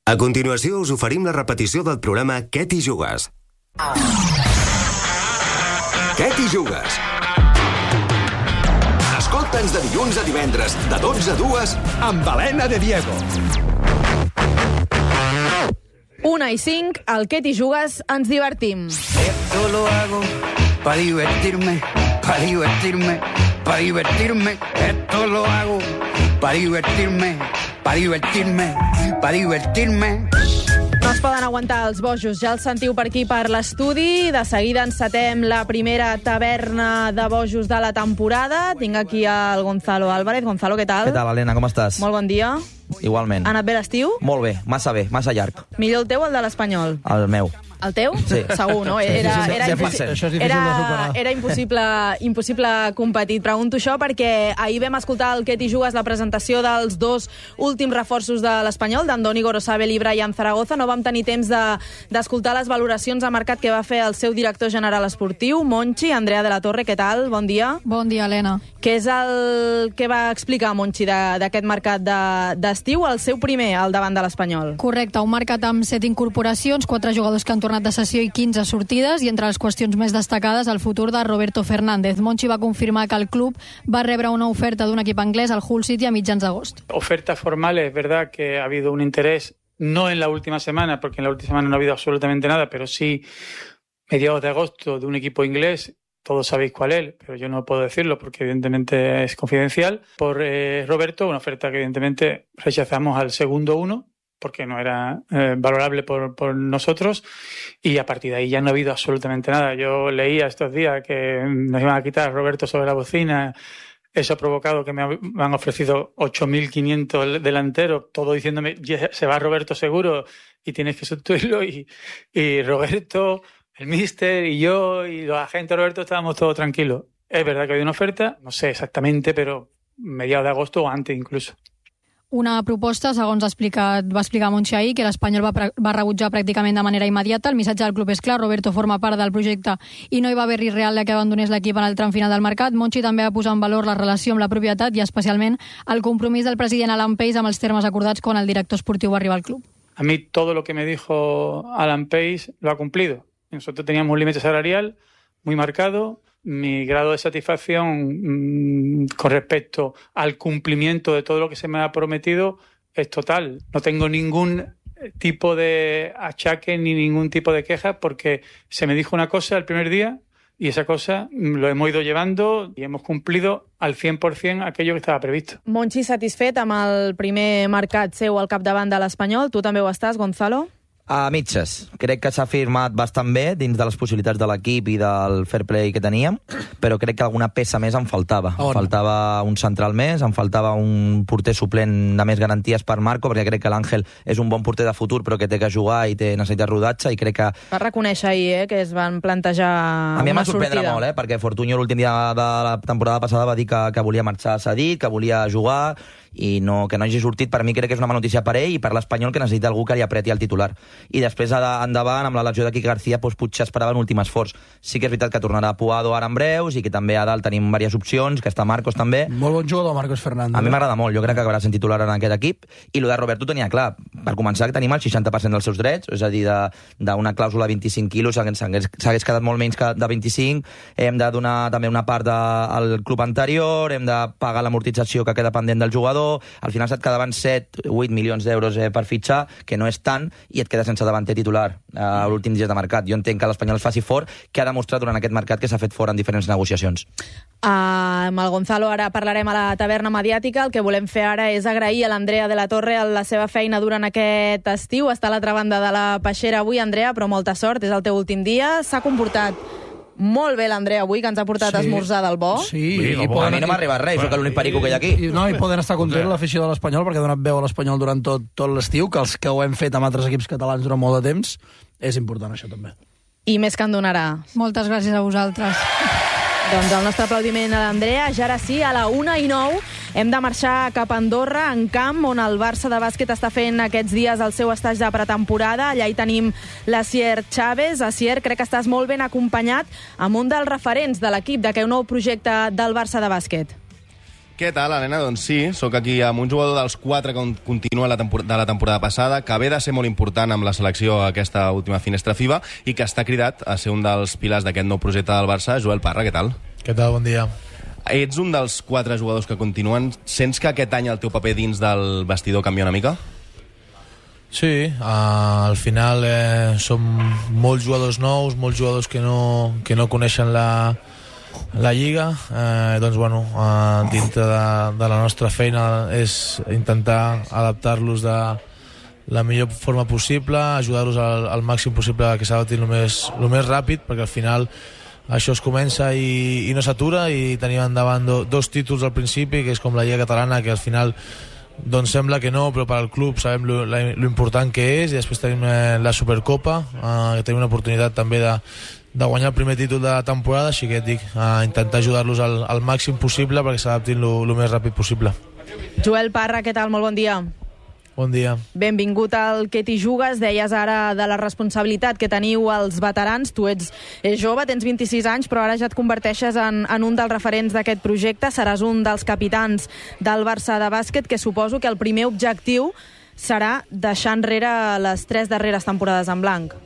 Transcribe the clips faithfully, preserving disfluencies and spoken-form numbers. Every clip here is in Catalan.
A continuació us oferim la repetició del programa Què t'hi jugues? Què t'hi jugues? Escolta'ns de dilluns a divendres, de dotze a dues, amb Helena de Diego. Una i cinc, al Què t'hi jugues ens divertim. Esto lo hago para divertirme, para divertirme, para divertirme. Esto lo hago para divertirme, para divertirme, para divertirme. No es poden aguantar els bojos, ja els sentiu per aquí per l'estudi. De seguida encetem la primera taverna de bojos de la temporada. Tinc aquí el Gonzalo Álvarez. Gonzalo, què tal? Què tal, Helena, com estàs? Molt bon dia. Igualment. Ha anat bé l'estiu? Molt bé, massa bé, massa llarg. Millor el teu o el de l'Espanyol? El meu. El teu? Sí. Segur, no? Era, era, cent per impossi cent. Això és difícil era, de superar. era impossible, impossible competir. Pregunto això perquè ahir vam escoltar el Què t'hi jugues, la presentació dels dos últims reforços de l'Espanyol, d'Andoni Gorosabel i Brian Zaragoza. No vam tenir temps de- d'escoltar les valoracions a mercat que va fer el seu director general esportiu, Monchi. Andrea de la Torre, què tal? Bon dia. Bon dia, Helena. Què és el que va explicar Monchi de- d'aquest mercat de- d'estiu? El seu primer, al davant de l'Espanyol. Correcte, un mercat amb set incorporacions, quatre jugadors que han tornat de sessió i quinze sortides, i entre les qüestions més destacades el futur de Roberto Fernández. Monchi va confirmar que el club va rebre una oferta d'un equip anglès, al Hull City, a mitjans d'agost. Ofertas formales, es verdad que ha habido un interés, no en la última semana, porque en la última semana no ha habido absolutamente nada, pero sí mediados de agosto de un equipo inglés. Todos sabéis cuál es, pero yo no puedo decirlo porque evidentemente es confidencial. Por eh, Roberto, una oferta que evidentemente rechazamos al segundo uno, porque no era eh, valorable por, por nosotros, y a partir de ahí ya no ha habido absolutamente nada. Yo leía estos días que nos iban a quitar a Roberto sobre la bocina. Eso ha provocado que me ha- me han ofrecido ocho mil quinientos delanteros, todo diciéndome, "Ya se va Roberto seguro y tienes que sustituirlo", y, y Roberto, el míster y yo y los agentes de Roberto estábamos todos tranquilos. Es verdad que ha habido una oferta, no sé exactamente, pero mediados de agosto o antes incluso. Una proposta, segons ha explicat, va explicar Monchi ahir, que l'Espanyol va, pra- va rebutjar pràcticament de manera immediata. El missatge del club és clar, Roberto forma part del projecte i no hi va haver risc real de que abandonés l'equip en el tram final del mercat. Monchi també va posar en valor la relació amb la propietat i especialment el compromís del president Alan Pace amb els termes acordats quan el director esportiu va arribar al club. A mí todo lo que me dijo Alan Pace lo ha cumplido. Nosotros teníamos un límite salarial muy marcado. Mi grado de satisfacción mmm, con respecto al cumplimiento de todo lo que se me ha prometido es total. No tengo ningún tipo de achaque ni ningún tipo de queja porque se me dijo una cosa el primer día y esa cosa mm, lo hemos ido llevando y hemos cumplido al cien por cien aquello que estaba previsto. Monchi satisfet amb el primer mercat seu al capdavant de l'Espanyol. Tu també ho estàs, Gonzalo? A mitges. Crec que s'ha firmat bastant bé dins de les possibilitats de l'equip i del fair play que teníem, però crec que alguna peça més em faltava. Em faltava un central més, em faltava un porter suplent de més garanties per Marco, perquè crec que l'Àngel és un bon porter de futur, però que té que jugar i té necessitat rodatge, i crec que... Va reconèixer ahir eh, que es van plantejar A mi em una va sorprendre sortida. molt, eh, perquè Fortunyo l'últim dia de la temporada passada va dir que, que volia marxar cedit, que volia jugar, i no, que no hagi sortit, per mi crec que és una mala notícia per ell i per l'Espanyol, que necessita algú que li apreti el titular. I després, endavant, amb la lesió de Quique García, doncs, potser esperava un últim esforç. Sí que és veritat que tornarà Puado ara en breus i que també a dalt tenim diverses opcions, que està Marcos també. Molt bon jugador, Marcos Fernández. A mi m'agrada molt, jo crec que acabarà sent titular en aquest equip, i lo de Roberto tenia clar. Per començar, que tenim el seixanta per cent dels seus drets, és a dir, d'una clàusula de vint-i-cinc quilos, s'hagués quedat molt menys que de vint-i-cinc, hem de donar també una part al club anterior, hem de pagar l'amortització que queda pendent del jugador, al final se't quedaven set o vuit milions d'euros eh, per fitxar, que no és tant, i et quedes sense davanter titular eh, a l'últim dia de mercat. Jo entenc que l'Espanyol es faci fort, que ha demostrat durant aquest mercat que s'ha fet fort en diferents negociacions. Uh, amb el Gonzalo ara parlarem a la taverna mediàtica. El que volem fer ara és agrair a l'Andrea de la Torre la seva feina durant aquest estiu. Està a l'altra banda de la peixera avui, Andrea, però molta sort, és el teu últim dia. S'ha comportat molt bé l'Andrea avui, que ens ha portat Sí. a esmorzar del bo. Sí, Sí, i a poden- mi no m'ha arribat res, sóc l'únic perico que hi ha aquí. I, no, i poden estar content l'afició de l'Espanyol perquè ha donat veu a l'Espanyol durant tot, tot l'estiu, que els que ho hem fet amb altres equips catalans durant molt de temps, és important això també. I més que en donarà. Moltes gràcies a vosaltres. Doncs el nostre aplaudiment a l'Andrea. Ja ara sí, a la una i nou hem de marxar cap a Andorra, en camp, on el Barça de bàsquet està fent aquests dies el seu estatge de pretemporada. Allà hi tenim l'Asier Chávez. Asier, crec que estàs molt ben acompanyat amb un dels referents de l'equip d'aquest nou projecte del Barça de bàsquet. Què tal, Helena? Doncs sí, sóc aquí amb un jugador dels quatre que continua la tempor- de la temporada passada, que ve de ser molt important amb la selecció a aquesta última finestra FIBA i que està cridat a ser un dels pilars d'aquest nou projecte del Barça. Joel Parra, què tal? Què tal? Bon dia. Ets un dels quatre jugadors que continuen. Sents que aquest any el teu paper dins del vestidor canvia una mica? Sí, uh, al final eh, som molts jugadors nous, molts jugadors que no, que no coneixen la, la Lliga, eh, doncs bueno, eh, dintre de, de la nostra feina és intentar adaptar-los de la millor forma possible, ajudar-los al, al màxim possible que s'adaptin el més, el més ràpid, perquè al final això es comença i, i no s'atura, i tenim endavant do, dos títols al principi, que és com la Lliga Catalana, que al final doncs sembla que no, però per al club sabem lo, la, lo important que és, i després tenim eh, la Supercopa, eh, que tenim una oportunitat també de, de guanyar el primer títol de la temporada, així que et dic, eh, intentar ajudar-los al, al màxim possible perquè s'adaptin el més ràpid possible. Joel Parra, què tal? Molt bon dia. Bon dia. Benvingut al Que t'hi jugues. Deies ara de la responsabilitat que teniu els veterans. Tu ets jove, tens vint-i-sis anys, però ara ja et converteixes en, en un dels referents d'aquest projecte. Seràs un dels capitans del Barça de bàsquet, que suposo que el primer objectiu serà deixar enrere les tres darreres temporades en blanc.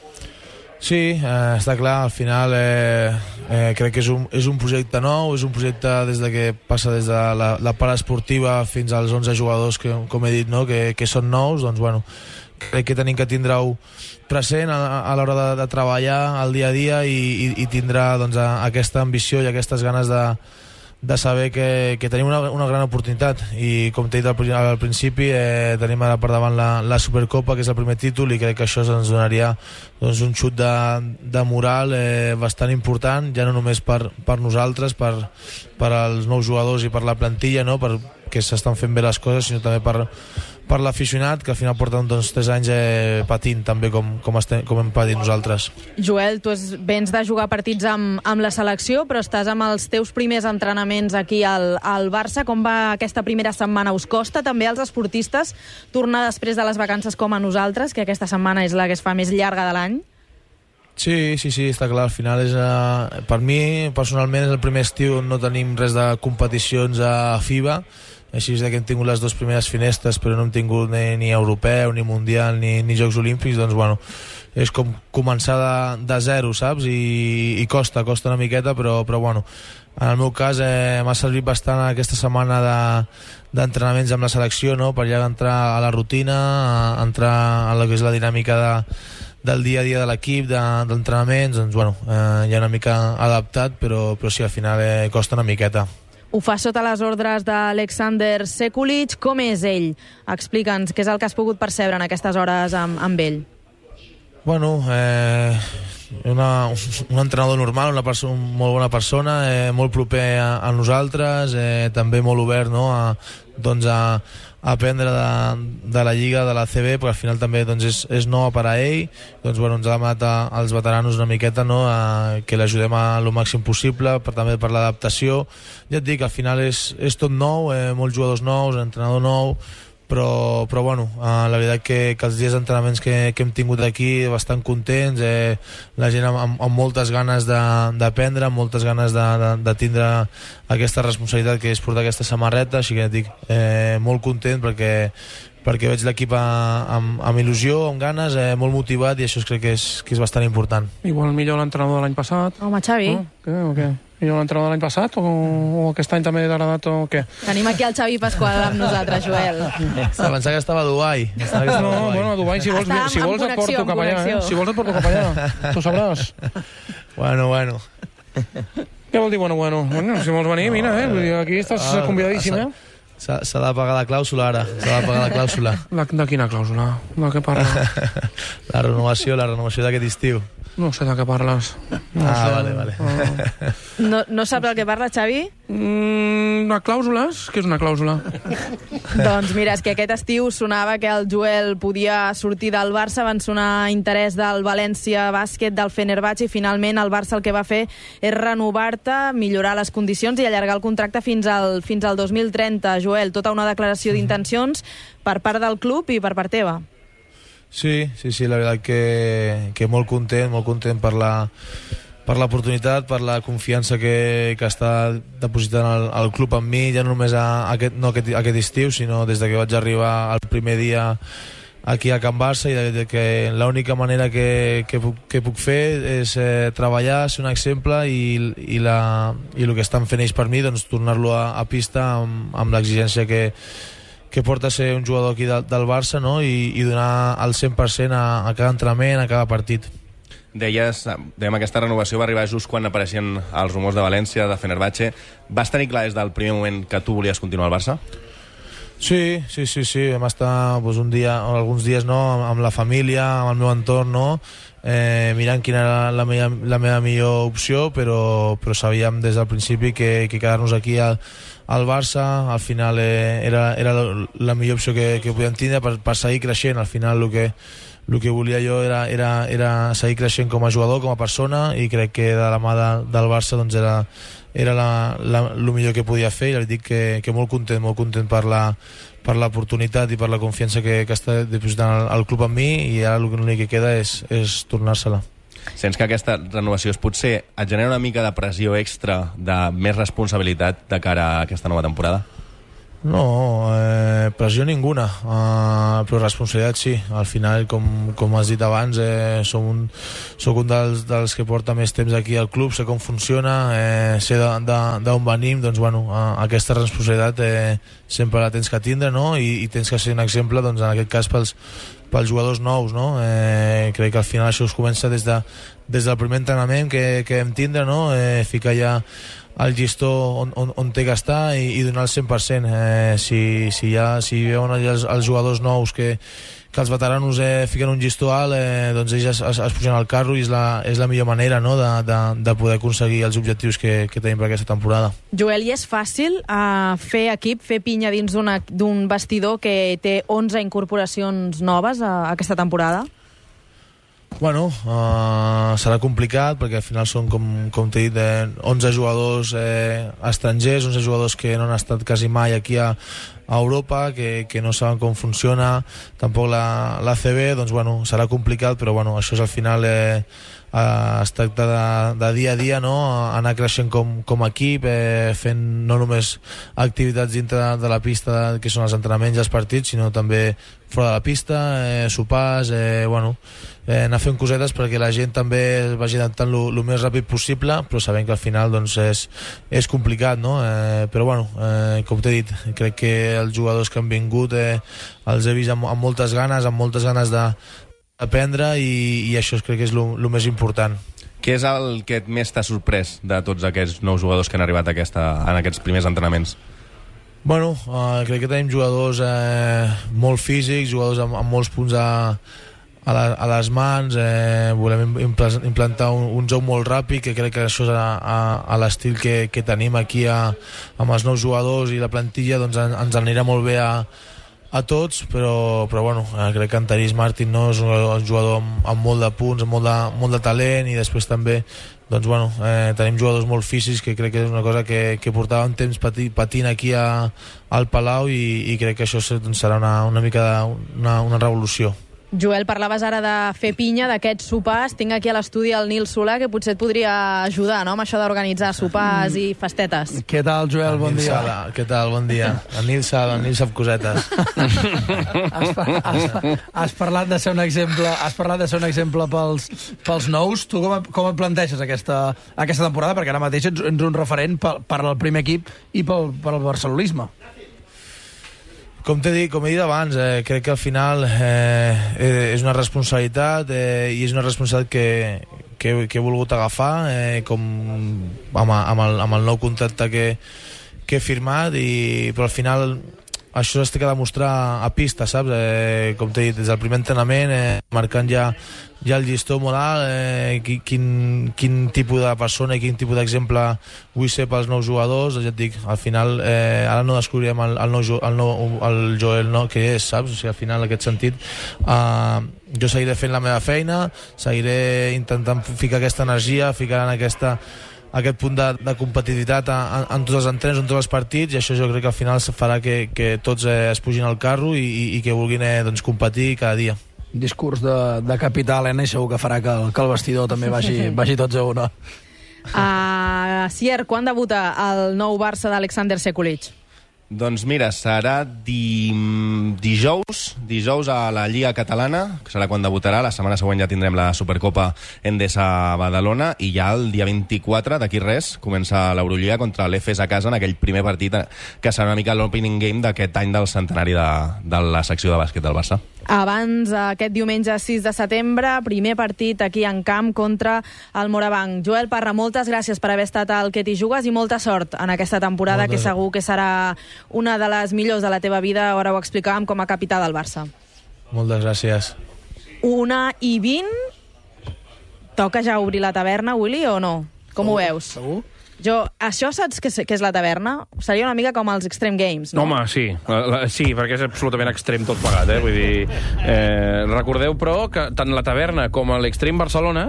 Sí, eh, està clar, al final eh, eh, crec que és un, és un projecte nou, és un projecte des de que passa des de la, la part esportiva fins als onze jugadors que, com he dit, no? que, que són nous, doncs bueno, crec que tenim que tindre-ho present a, a l'hora de, de treballar al dia a dia i, i, i tindrà doncs, a, aquesta ambició i aquestes ganes de, de saber que, que tenim una, una gran oportunitat, i com t'he dit al, al principi, eh, tenim ara per davant la, la Supercopa, que és el primer títol, i crec que això ens donaria doncs, un xut de, de moral eh, bastant important, ja no només per, per nosaltres, per, per als nous jugadors i per la plantilla, no? Per, que s'estan fent bé les coses, sinó també per, per l'aficionat, que al final porten doncs, tres anys eh, patint també com, com, estem, com hem patit nosaltres. Joel, tu es, vens de jugar partits amb, amb la selecció, però estàs amb els teus primers entrenaments aquí al, al Barça. Com va aquesta primera setmana? Us costa també als esportistes tornar després de les vacances com a nosaltres, que aquesta setmana és la que es fa més llarga de l'any? Sí, sí, sí, està clar. Al final és, uh, per mi, personalment, és el primer estiu on no tenim res de competicions a FIBA. Així és que hem tingut les dues primeres finestres, però no hem tingut ni, ni europeu, ni mundial, ni, ni Jocs Olímpics. Doncs, bueno, és com començar de, de zero, saps? I, i costa, costa una miqueta, però, però bueno, en el meu cas eh, m'ha servit bastant aquesta setmana de, d'entrenaments amb la selecció, no? Per ja entrar a la rutina, a entrar a la que és la dinàmica de, del dia a dia de l'equip, de, d'entrenaments. Doncs, bueno, eh, ja una mica adaptat, però, però sí, al final eh, costa una miqueta. Ho fa sota les ordres d'Alexander Sekulic. Com és ell? Explica'ns què és el que has pogut percebre en aquestes hores amb, amb ell. Bueno, eh, una, un entrenador normal, una, persona, una molt bona persona, eh, molt proper a, a nosaltres, eh, també molt obert, no? a, doncs a, a aprendre de, de la Lliga, de la C B, perquè al final també doncs, és, és nova per a ell. Doncs, bueno, ens ha demanat a, als veteranos una miqueta, no? a, que l'ajudem a lo màxim possible, per, també per l'adaptació. Ja et dic, al final és, és tot nou, eh, molts jugadors nous, entrenador nou, però, però bueno, eh, la veritat que, que els dies d'entrenaments que, que hem tingut aquí bastant contents, eh, la gent amb, amb, amb moltes ganes d'aprendre, amb moltes ganes de, de, de tindre aquesta responsabilitat que és portar aquesta samarreta, així que dic, eh, molt content perquè perquè veig l'equip amb, amb il·lusió, amb ganes, eh, molt motivat, i això crec que és, que és bastant important. Igual millor l'entrenador de l'any passat. Home, Xavi. No? Què, o què? Millor l'entrenador de l'any passat o, o aquest any també degradat o què? Tenim aquí el Xavi Pasqual amb nosaltres, Joel. Se pensava que estava a Dubai. Estava que estava no, a Dubai. bueno, a Dubai, si vols, Està si amb vols et connexió, porto cap allà, eh? Si vols et porto cap allà, tu sabràs. Bueno, bueno. Què vol dir bueno, bueno? Bueno, si vols venir, mira, eh? Vull dir, aquí estàs Ah, convidadíssim, eh? S'ha de pagar la clàusula ara. S'ha de pagar la clàusula. La, de quina clàusula? De què parles? La renovació, la renovació d'aquest estiu. No sé de què parles. No ah, sé. vale, vale. Ah. No, no saps del que parla, Xavi? Mm, una clàusules? Què és una clàusula? Doncs mira, és que aquest estiu sonava que el Joel podia sortir del Barça, van sonar interès del València Bàsquet, del Fenerbahçe, i finalment el Barça el que va fer és renovar-te, millorar les condicions i allargar el contracte fins al, fins al dos mil trenta. Joel, tota una declaració d'intencions per part del club i per part teva. Sí, sí, sí, la veritat que, que molt content, molt content per la, per l'oportunitat, per la confiança que, que està depositant el, el club en mi, ja no només a, a aquest, no aquest, aquest estiu, sinó des de que vaig arribar el primer dia aquí a Can Barça, i de, de que l'única manera que, que, puc, que puc fer és eh, treballar, ser un exemple, i, i, la, i el que estan fent ells per mi, doncs tornar-lo a, a pista amb, amb l'exigència que, que porta ser un jugador aquí de, del Barça, no? I, i donar el cent per cent a, a cada entrenament, a cada partit. Deies, dèiem, aquesta renovació va arribar just quan apareixien els rumors de València, de Fenerbahçe. Vas tenir clar des del primer moment que tu volies continuar al Barça? Sí, sí, sí, sí. Vam estar doncs, un dia, o alguns dies no, amb, amb la família, amb el meu entorn, no? eh, mirant quina era la meva, la meva millor opció, però, però sabíem des del principi que, que quedar-nos aquí al, al Barça al final eh, era, era la, la millor opció que, que podíem tindre per, per seguir creixent. Al final el que el que volia jo era, era, era seguir creixent com a jugador, com a persona, i crec que de la mà de, del Barça doncs era, era la, la, el millor que podia fer, i ja dic que, que molt content, molt content per la per l'oportunitat i per la confiança que, que està depositant el, el club en mi, i ara l'únic que queda és, és tornar-se-la. Sents que aquesta renovació es potser et genera una mica de pressió extra, de més responsabilitat de cara a aquesta nova temporada? No, eh, pressió ninguna, eh, però responsabilitat sí. Al final, com, com has dit abans, eh, som un, soc un dels, dels que porta més temps aquí al club, sé com funciona, eh, sé d'on venim, doncs bueno, eh, aquesta responsabilitat eh, sempre la tens que tindre, no? I, i tens que ser un exemple, doncs, en aquest cas pels, pels jugadors nous, no? Eh, crec que al final això es comença des, de, des del primer entrenament que, que vam tindre, no? Eh, ficar ja el llistó on, on, on té que estar, i, i donar el cent per cent. Eh, si, si, ja, si veuen els, els jugadors nous que, que els veteranos eh, fiquen un llistó alt, eh, doncs ells es, es, es pugen al carro, i és la, és la millor manera, no? de, de, de poder aconseguir els objectius que, que tenim per aquesta temporada. Joel, i és fàcil uh, fer equip, fer pinya dins d'un vestidor que té onze incorporacions noves a, a aquesta temporada? Bueno, uh, serà complicat perquè al final són, com, com t'he dit, eh, onze jugadors eh, estrangers, onze jugadors que no han estat quasi mai aquí a, a Europa, que, que no saben com funciona tampoc la, la C B. Doncs bueno, serà complicat, però bueno, això és al final eh, eh, es tracta de, de dia a dia, no? Anar creixent com, com a equip, eh, fent no només activitats dintre de la pista, que són els entrenaments i els partits, sinó també fora de la pista, eh, sopars, eh, bueno, eh, anar fent cosetes perquè la gent també es vagi adaptant el més ràpid possible, però sabem que al final doncs, és, és complicat, no? Eh, però bueno, eh, com t'he dit, crec que els jugadors que han vingut eh, els he vist amb, amb moltes ganes, amb moltes ganes d'aprendre, i, i això crec que és el més important. Què és el que més t'ha sorprès de tots aquests nous jugadors que han arribat a aquesta, en aquests primers entrenaments? Bueno, uh, crec que tenim jugadors eh, molt físics, jugadors amb, amb molts punts a, a, la, a les mans, eh, volem implantar un, un joc molt ràpid, que crec que això és a, a, a l'estil que, que tenim aquí a, amb els nous jugadors i la plantilla, doncs en, ens anirà molt bé a, a tots, però, però bueno, eh, crec que en Taris Martin, no, és un, un jugador amb, amb molt de punts, amb molt de, molt de talent, i després també doncs, bueno, eh, tenim jugadors molt físics, que crec que és una cosa que, que portàvem temps pati, patint aquí a, al Palau, i, i crec que això doncs, serà una, una mica de, una, una revolució. Joel, parlaves ara de fer pinya, d'aquests sopars. Tinc aquí a l'estudi el Nil Solà, que potser et podria ajudar, no?, amb això d'organitzar sopars i festetes. Què tal, Joel? Bon dia. Sala. Què tal? Bon dia. El Nil sap, el Nil sap cosetes. has, has, has parlat de ser un exemple, has parlat de ser un exemple pels, pels nous. Tu com, com et planteges aquesta, aquesta temporada? Perquè ara mateix ets, ets un referent per, per al primer equip i pel, per al barcelonisme. Com t'he dit, com he dit abans, eh, crec que al final eh, és una responsabilitat, eh, i és una responsabilitat que, que, que he volgut agafar, eh, com amb, amb, el, amb el nou contracte que, que he firmat, i, però al final això es té que demostrar a pista, saps? Eh, com t'he dit, des del primer entrenament, eh, marcant ja, ja el llistó molt alt, eh, quin, quin tipus de persona i quin tipus d'exemple vull ser pels nous jugadors. Ja et dic, al final, eh, ara no descobrirem el, el, nou, el, nou, el Joel no, que és, saps? O sigui, al final, en aquest sentit, eh, jo seguiré fent la meva feina, seguiré intentant ficar aquesta energia, ficar en aquesta aquest punt de, de competitivitat en, en tots els entrens, en tots els partits, i això jo crec que al final farà que, que tots eh, es pugin al carro i, i, i que vulguin eh, doncs, competir cada dia. discurs de, de capità, Helena, i segur que farà que el, que el vestidor també vagi, vagi tots a una. Uh, Sier, quan debuta el nou Barça d'Alexander Sekulic? Doncs mira, serà di... dijous, dijous a la Lliga Catalana, que serà quan debutarà. La setmana següent ja tindrem la Supercopa Endesa Badalona i ja el dia vint-i-quatre, d'aquí res, comença l'Eurolliga contra l'E F E S a casa en aquell primer partit que serà una mica l'opening game d'aquest any del centenari de, de la secció de bàsquet del Barça. Abans, aquest diumenge sis de setembre, primer partit aquí en camp contra el Morabanc. Joel Parra, moltes gràcies per haver estat al Que t'hi jugues i molta sort en aquesta temporada, moltes... que segur que serà una de les millors de la teva vida, ara ho explicàvem, com a capità del Barça. Moltes gràcies. Una i vint. Toca ja obrir la taverna, Willy, o no? Com oh, ho veus? Segur? Jo, això saps què és, què és la taverna? Seria una mica com els Extreme Games, no? Home, sí. La, la, sí, perquè és absolutament extrem tot plegat, eh? Vull dir, eh, recordeu, però, que tant la taverna com l'Extreme Barcelona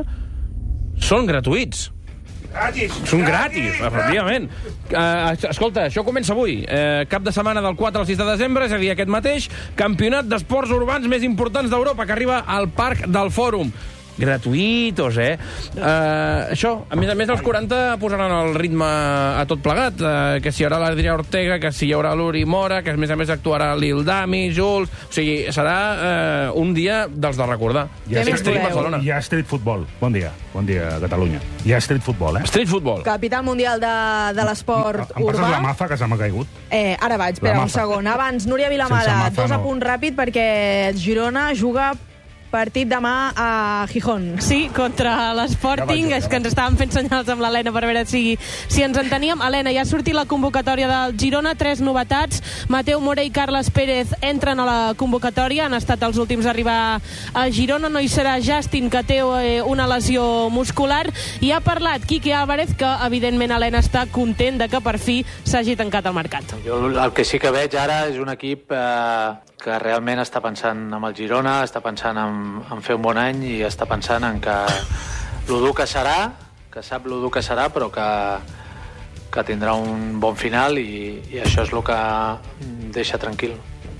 són gratuïts. Gratis! Són gratis, efectivament. Uh, escolta, això comença avui. Uh, cap de setmana del quatre al sis de desembre, és a dir, aquest mateix, campionat d'esports urbans més importants d'Europa, que arriba al Parc del Fòrum. Gratuïtos, eh? Uh, això, a més a més, els quaranta posaran el ritme a tot plegat, uh, que si hi haurà l'Adrià Ortega, que si hi haurà l'Uri Mora, que a més a més actuarà Lil Dami, Jules... O sigui, serà uh, un dia dels de recordar. Hi ha Street Barcelona. Hi ha Street Football. Bon dia. Bon dia, Catalunya. Hi ha Street Football, eh? Street Football. Capital mundial de, de l'esport urbà. Em passes la mafa, que se m'ha caigut? Eh, ara vaig, espera un segon. Abans, Núria Vilamada, dos a punt ràpid, perquè Girona juga partit demà a Gijón. Sí, contra l'Sporting, és que ens estàvem fent senyals amb l'Helena per veure si, si ens enteníem. Helena, ja ha sortit la convocatòria del Girona, tres novetats. Mateu Morey i Carles Pérez entren a la convocatòria, han estat els últims a arribar a Girona. No hi serà Justin, que té eh, una lesió muscular, i ha parlat Quique Álvarez, que evidentment Helena està content de que per fi s'hagi tancat el mercat. Jo el que sí que veig ara és un equip eh, que realment està pensant en el Girona, està pensant en, en fer un bon any i està pensant en que lo dur que serà, que sap lo dur que serà, però que, que tindrà un bon final i, i això és el que deixa tranquil.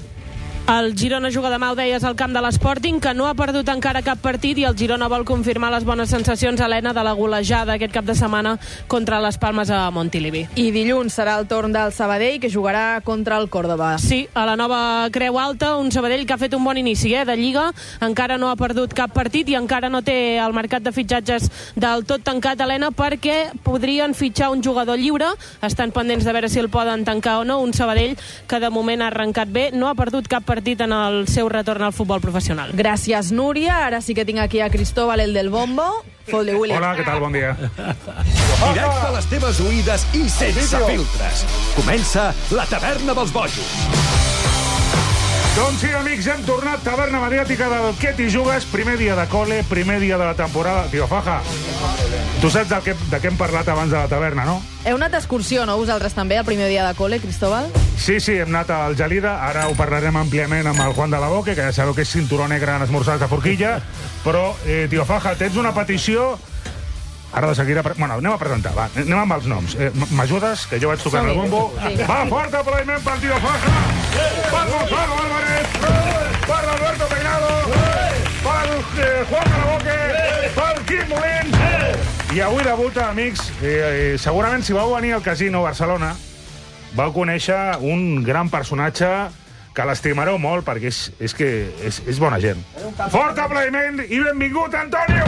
El Girona juga demà, ho deies, al camp de l'Sporting, que no ha perdut encara cap partit, i el Girona vol confirmar les bones sensacions, Helena, de la golejada aquest cap de setmana contra les Palmes a Montilivi. I dilluns serà el torn del Sabadell, que jugarà contra el Córdoba. Sí, a la nova Creu Alta, un Sabadell que ha fet un bon inici eh, de Lliga, encara no ha perdut cap partit i encara no té el mercat de fitxatges del tot tancat, Helena, perquè podrien fitxar un jugador lliure, estan pendents de veure si el poden tancar o no, un Sabadell que de moment ha arrencat bé, no ha perdut cap partit partit en el seu retorn al futbol professional. Gràcies, Núria. Ara sí que tinc aquí a Cristóbal, el del bombo. Fol de William. Hola, què tal? Bon dia. Directe a les teves oïdes i sense filtres. Comença la Taverna dels Bojos. Doncs sí, amics, hem tornat. Taverna mediàtica del Que t'hi jugues. Primer dia de col·le, primer dia de la temporada. Tio Faja, tu saps de què, de què hem parlat abans de la taverna, no? Heu anat d'excursió, no? Vosaltres també, el primer dia de col·le, Cristóbal? Sí, sí, hem anat al Gelida. Ara ho parlarem àmpliament amb el Juan de la Boque, que ja sabeu que és cinturó negre en esmorzars de forquilla. Però, eh, tio Faja, tens una petició... Ara de seguida... Bueno, anem a presentar, va. Anem amb els noms. Eh, M'ajudes? Que jo vaig tocant el bombo. Sí. Va, fort aplaudiment pel tio Faja! Per Gonzalo Álvarez! Per Alberto Peinado! Per eh, Juan de la Boque! Per Quim Molins! I avui debuta, amics, eh, eh, segurament si vau venir al Casino Barcelona vau conèixer un gran personatge que l'estimareu molt perquè és, és que és, és bona gent. Fort aplaudiment i benvingut, Antonio!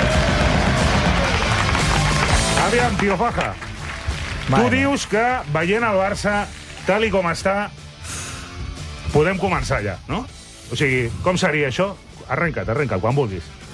Aviam, tio Faja, tu dius que veient el Barça tal i com està podem començar ja, no? O sigui, com seria això? Arrenca't, arrenca't, quan vulguis.